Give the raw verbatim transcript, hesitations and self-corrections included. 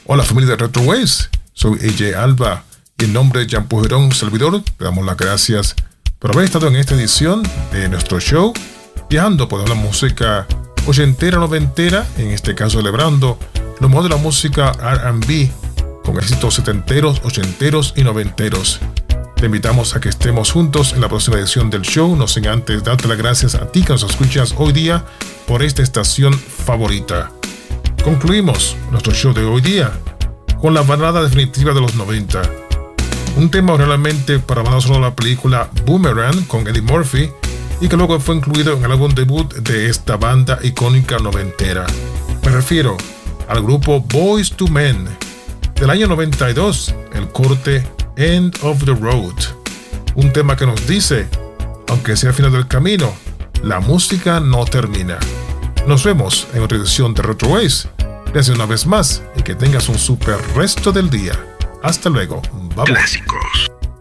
Hola familia de Retro Waves, soy A J Alba y en nombre de Jean Pujerón, servidor, le damos las gracias por haber estado en esta edición de nuestro show, viajando por la música ochentera, noventera, en este caso celebrando lo mejor de la música R and B, con éxitos setenteros, ochenteros y noventeros. Te invitamos a que estemos juntos en la próxima edición del show, no sin antes darte las gracias a ti que nos escuchas hoy día por esta estación favorita. Concluimos nuestro show de hoy día con la balada definitiva de los noventa. Un tema originalmente para banda sonora de la película Boomerang con Eddie Murphy y que luego fue incluido en el álbum debut de esta banda icónica noventera. Me refiero al grupo Boyz two Men del año noventa y dos, el corte End of the Road. Un tema que nos dice, aunque sea el final del camino, la música no termina. Nos vemos en otra edición de Retro Waves. Gracias una vez más y que tengas un super resto del día. Hasta luego. Bye bye. Clásicos.